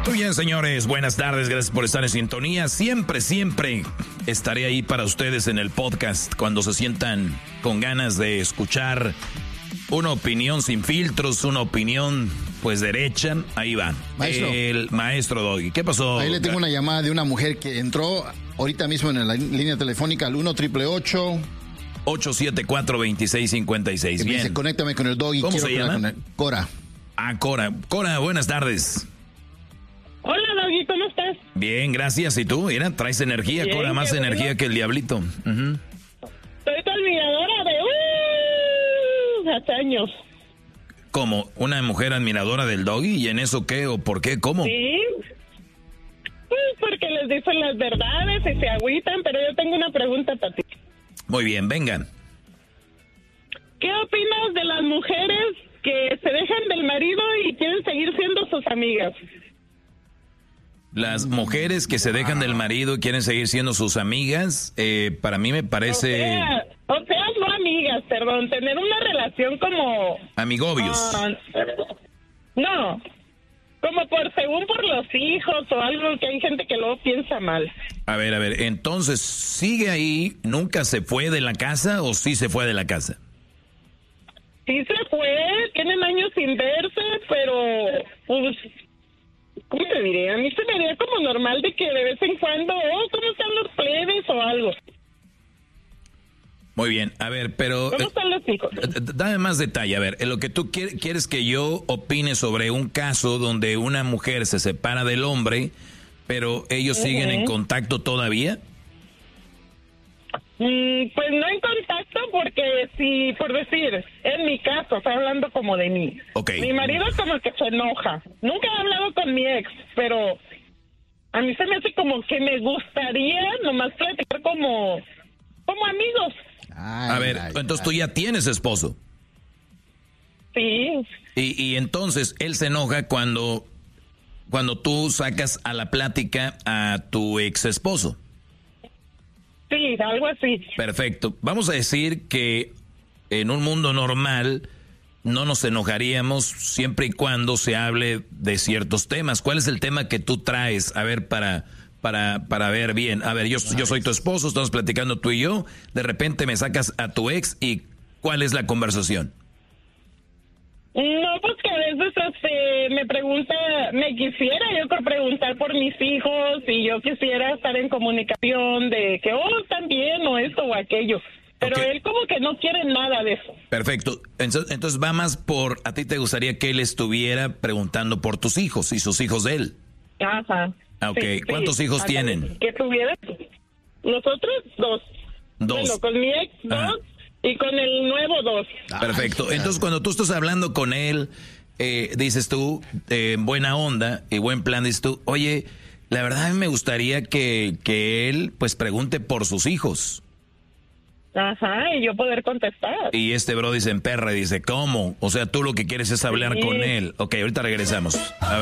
Muy bien, señores, buenas tardes, gracias por estar en sintonía. Siempre estaré ahí para ustedes en el podcast cuando se sientan con ganas de escuchar una opinión sin filtros, una opinión pues derecha. Ahí va, maestro. El maestro Doggy. ¿Qué pasó? Ahí le tengo una llamada de una mujer que entró ahorita mismo en la línea telefónica al 1-888-874-2656. Bien. Dice, conéctame con el Doggy. ¿Cómo se llama? Cora. Cora. Cora, buenas tardes. Hola, Doggy, ¿cómo estás? Bien, gracias. ¿Y tú? Mira, traes energía, Bien, Cora, más energía que el diablito. Soy tu admiradora de hace años. ¿Cómo? ¿Una mujer admiradora del Doggy? ¿Y en eso qué? ¿O por qué? ¿Cómo? Sí. Pues porque les dicen las verdades y se agüitan, pero yo tengo una pregunta para ti. Muy bien, vengan. ¿Qué opinas de las mujeres que se dejan del marido y quieren seguir siendo sus amigas? Las mujeres que se dejan del marido y quieren seguir siendo sus amigas, para mí me parece... O sea, no amigas, perdón, tener una relación como... Amigobios. No, como según por los hijos o algo, que hay gente que luego piensa mal. A ver, entonces, ¿sigue ahí? ¿Nunca se fue de la casa o sí se fue de la casa? Sí se fue, tienen años sin verse, pero pues... ¿Cómo te diré? A mí se me haría como normal de que de vez en cuando, ¿cómo están los plebes o algo? Muy bien, a ver, pero... ¿Cómo están los hijos? Dame más detalle, a ver, lo que tú quieres que yo opine sobre un caso donde una mujer se separa del hombre, pero ellos siguen en contacto todavía. Pues no en contacto porque si, por decir, en mi caso, estoy hablando como de mí. Okay. Mi marido como que se enoja. Nunca he hablado con mi ex, pero a mí se me hace como que me gustaría nomás platicar como amigos. Entonces tú ya tienes esposo. Sí. Y entonces él se enoja cuando tú sacas a la plática a tu ex esposo. Sí, algo así. Perfecto. Vamos a decir que en un mundo normal no nos enojaríamos siempre y cuando se hable de ciertos temas. ¿Cuál es el tema que tú traes? A ver, para ver bien. A ver, yo soy tu esposo, estamos platicando tú y yo. De repente me sacas a tu ex y ¿cuál es la conversación? No, pues que a veces me pregunta, me quisiera yo preguntar por mis hijos y yo quisiera estar en comunicación de que, están bien o esto o aquello. Pero Okay. Él como que no quiere nada de eso. Perfecto. Entonces va más por, a ti te gustaría que él estuviera preguntando por tus hijos y sus hijos de él. Ajá. Ok, Sí, ¿cuántos hijos tienen? Que tuviera. Nosotros 2. Bueno, con mi ex 2 y con el nuevo 2. Perfecto. Entonces cuando tú estás hablando con él, dices tú, buena onda y buen plan, dices tú, oye, la verdad a mí me gustaría que él pues pregunte por sus hijos. Ajá, y yo poder contestar. Y este bro dice en perra, dice, ¿cómo? O sea, tú lo que quieres es hablar con él. Ok, ahorita regresamos. A ver.